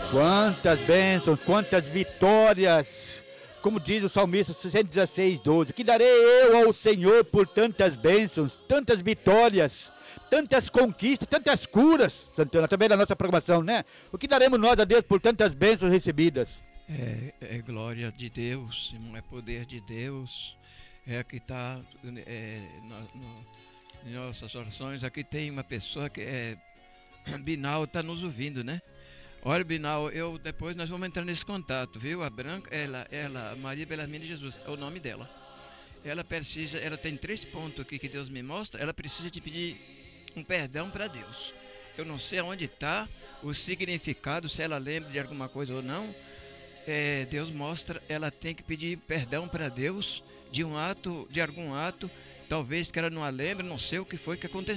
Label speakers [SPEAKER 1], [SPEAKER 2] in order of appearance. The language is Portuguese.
[SPEAKER 1] Quantas bênçãos, quantas vitórias. Como diz o salmista 116:12, que darei eu ao Senhor por tantas bênçãos, tantas vitórias, tantas conquistas, tantas curas, Santana, também da nossa programação, né? O que daremos nós a Deus por tantas bênçãos recebidas?
[SPEAKER 2] É glória de Deus, irmão, é poder de Deus, é que está em nossas orações. Aqui tem uma pessoa que é Binal, está nos ouvindo, né? Olha, Binal, depois nós vamos entrar nesse contato, viu? A Branca, ela Maria Belarmina de Jesus, é o nome dela. Ela tem 3 pontos aqui que Deus me mostra. Ela precisa de pedir um perdão para Deus. Eu não sei aonde está o significado, se ela lembra de alguma coisa ou não. Deus mostra, ela tem que pedir perdão para Deus de algum ato, talvez que ela não a lembre, não sei o que foi que aconteceu.